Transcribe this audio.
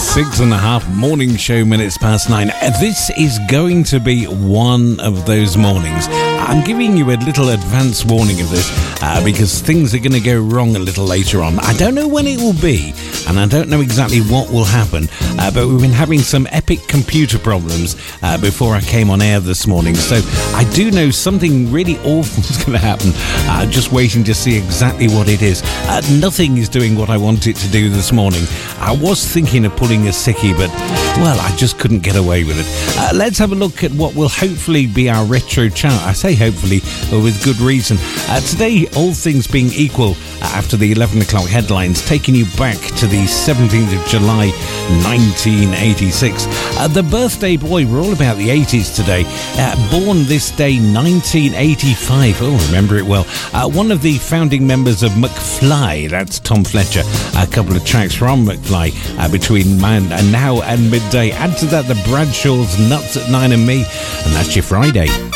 6.5 morning show minutes past 9. This is going to be one of those mornings. I'm giving you a little advance warning of this because things are going to go wrong a little later on. I don't know when it will be, and I don't know exactly what will happen, but we've been having some epic computer problems before I came on air this morning. So I do know something really awful is going to happen. Just waiting to see exactly what it is. Nothing is doing what I want it to do this morning. I was thinking of pulling a sickie, but, well, I just couldn't get away with it. Let's have a look at what will hopefully be our retro chart. I say hopefully, but with good reason. Today, all things being equal, after the 11 o'clock headlines, taking you back to the 17th of July 1986. The birthday boy, we're all about the 80s today. Born this day, 1985. Oh, remember it well. One of the founding members of McFly, that's Tom Fletcher. A couple of tracks from McFly between now and midday. Add to that the Bradshaws, Nuts at 9 and Me, and that's your Friday.